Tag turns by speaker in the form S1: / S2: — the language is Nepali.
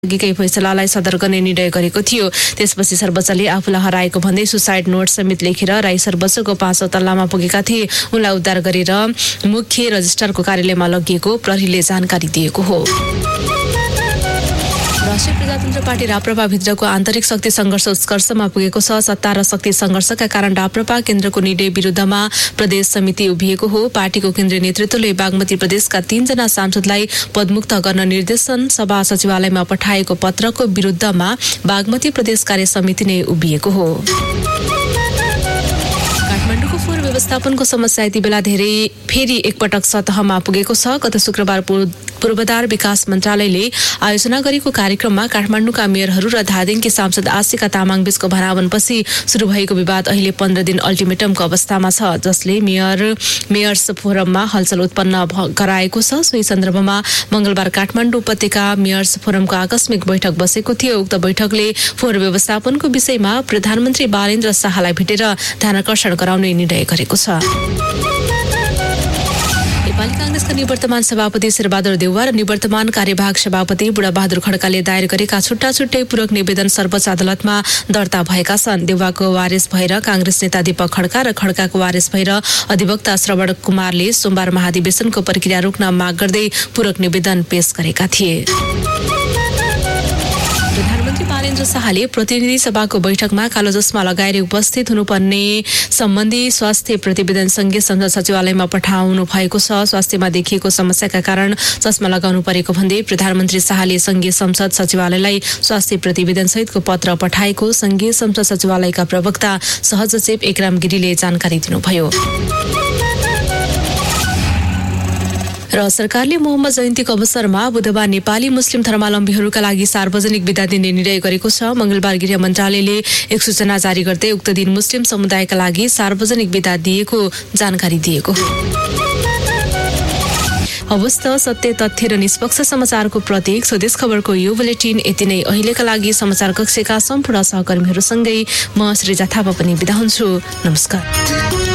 S1: अघिकै फैसलालाई सदर गर्ने निर्णय गरेको थियो। त्यसपछि सर्वोच्चले आफूलाई हराएको भन्दै सुसाइड नोट समेत लेखेर राई सर्वोच्चको 5औं तल्लामा पुगेका थिए। उनलाई उद्धार गरेर मुख्य रजिस्ट्रारको कार्यालयमा लगिएको प्रहरीले जानकारी दिएको हो। राष्ट्रिय प्रजातन्त्र पार्टी राप्रपाभित्रको आन्तरिक शक्ति सङ्घर्ष उत्कर्षमा पुगेको छ। सत्ता र शक्ति सङ्घर्षका कारण राप्रपा केन्द्रको निर्णय विरुद्धमा प्रदेश समिति उभिएको हो। पार्टीको केन्द्रीय नेतृत्वले बागमती प्रदेशका 3 जना सांसदलाई पदमुक्त गर्न निर्देशन सभा सचिवालयमा पठाएको पत्रको विरुद्धमा बागमती प्रदेश कार्य समिति नै उभिएको हो। काठमाडौँको फोहोर व्यवस्थापनको समस्या यति बेला फेरि एकपटक सतहमा पुगेको छ। गत शुक्रबार पूर्वाधार विकास मन्त्रालयले आयोजना गरेको कार्यक्रममा काठमाडौँका मेयरहरू र धादिङकी सांसद आशिका तामाङ बीचको भनावनपछि सुरु भएको विवाद अहिले 15 दिन अल्टिमेटमको अवस्थामा छ, जसले मेयर्स फोरममा हलचल उत्पन्न गराएको छ। सोही सन्दर्भमा मंगलबार काठमाडौँ उपत्यका मेयर्स फोरमको आकस्मिक बैठक बसेको थियो। उक्त बैठकले फोहोर व्यवस्थापनको विषयमा प्रधानमन्त्री बालेन्द्र शाहलाई भेटेर ध्यानाकर्षण गराउने निर्णय गरेको छ। नेपाली कांग्रेसका निवर्तमान सभापति शेरबहादुर देउवा र निवर्तमान कार्यवाहक सभापति बुढाबहादुर खड्काले दायर गरेका छुट्टा-छुट्टै पूरक निवेदन सर्वोच्च अदालतमा दर्ता भएका छन्। देउवाको वारिस भएर कांग्रेस नेता दीपक खड्का र खड्काको वारिस भएर अधिवक्ता श्रवण कुमारले सोमबार महाधिवेशनको प्रक्रिया रोक्न माग गर्दै पूरक निवेदन पेश गरेका थिए। प्रधानमन्त्री बालेन्द्र शाहले प्रतिनिधि सभाको बैठकमा कालो चस्मा लगाएर उपस्थित हुनुपर्ने सम्बन्धी स्वास्थ्य प्रतिवेदन संघीय संसद सचिवालयमा पठाउनु भएको छ। स्वास्थ्यमा देखिएको समस्याका कारण चस्मा लगाउनु परेको भन्दै प्रधानमन्त्री शाहले संघीय संसद सचिवालयलाई स्वास्थ्य प्रतिवेदन सहितको पत्र पठाएको संघीय संसद सचिवालयका प्रवक्ता सहसचिव एकराम गिरीले जानकारी दिनुभयो। र सरकारले मोहम्मद जयन्तीको अवसरमा बुधबार नेपाली मुस्लिम धर्मावलम्बीहरूका लागि सार्वजनिक बिदा दिने निर्णय गरेको छ। मंगलबार गृह मन्त्रालयले एक सूचना जारी गर्दै उक्त दिन मुस्लिम समुदायका लागि सार्वजनिक बिदा दिएको जानकारी दिएको हो। अवस्थ सत्य तथ्य र निष्पक्ष समाचारको प्रतीक स्वदेश खबरको यो बुलेटिन यति नै। अहिलेका लागि समाचार कक्षका सम्पूर्ण सहकर्मीहरूसँगै म श्रीजा थापा पनि बिदा हुन्छु। नमस्कार।